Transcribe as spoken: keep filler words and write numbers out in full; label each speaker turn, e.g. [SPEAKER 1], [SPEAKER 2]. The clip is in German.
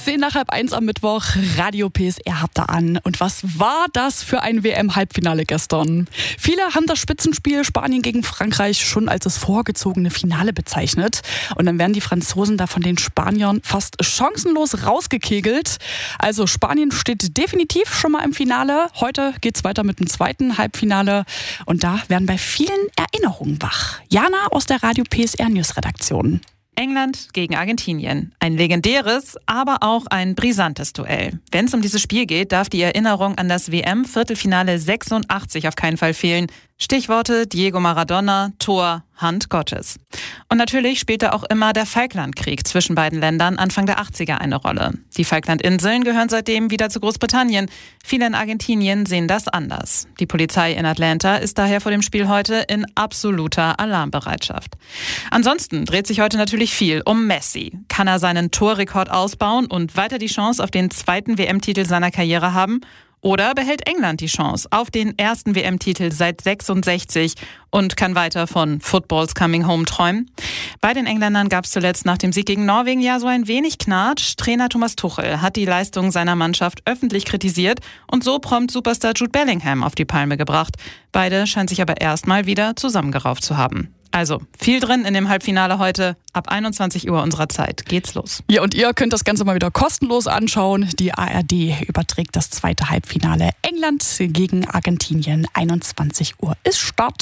[SPEAKER 1] Zehn nach halb eins am Mittwoch, Radio P S R habt ihr an. Und was war das für ein W M-Halbfinale gestern? Viele haben das Spitzenspiel Spanien gegen Frankreich schon als das vorgezogene Finale bezeichnet. Und dann werden die Franzosen da von den Spaniern fast chancenlos rausgekegelt. Also Spanien steht definitiv schon mal im Finale. Heute geht's weiter mit dem zweiten Halbfinale. Und da werden bei vielen Erinnerungen wach. Jana aus der Radio P S R News-Redaktion.
[SPEAKER 2] England gegen Argentinien. Ein legendäres, aber auch ein brisantes Duell. Wenn es um dieses Spiel geht, darf die Erinnerung an das W M-Viertelfinale sechsundachtzig auf keinen Fall fehlen. Stichworte Diego Maradona, Tor, Hand Gottes. Und natürlich spielte auch immer der Falklandkrieg zwischen beiden Ländern Anfang der achtziger eine Rolle. Die Falklandinseln gehören seitdem wieder zu Großbritannien. Viele in Argentinien sehen das anders. Die Polizei in Atlanta ist daher vor dem Spiel heute in absoluter Alarmbereitschaft. Ansonsten dreht sich heute natürlich viel um Messi. Kann er seinen Torrekord ausbauen und weiter die Chance auf den zweiten W M-Titel seiner Karriere haben? Oder behält England die Chance auf den ersten W M-Titel seit sechsundsechzig und kann weiter von Football's Coming Home träumen? Bei den Engländern gab es zuletzt nach dem Sieg gegen Norwegen ja so ein wenig Knatsch. Trainer Thomas Tuchel hat die Leistung seiner Mannschaft öffentlich kritisiert und so prompt Superstar Jude Bellingham auf die Palme gebracht. Beide scheinen sich aber erstmal wieder zusammengerauft zu haben. Also, viel drin in dem Halbfinale heute. Ab einundzwanzig Uhr unserer Zeit geht's los.
[SPEAKER 1] Ja, und ihr könnt das Ganze mal wieder kostenlos anschauen. Die A R D überträgt das zweite Halbfinale. England gegen Argentinien. einundzwanzig Uhr ist Start.